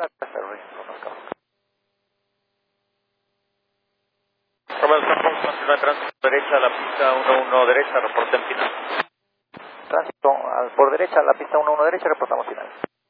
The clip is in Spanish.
la casa de registro, marcamos. Romeo Campos, continúa tránsito derecha a la pista 11 derecha, reporte en final. Tránsito por derecha, la pista 11 derecha, reportamos final.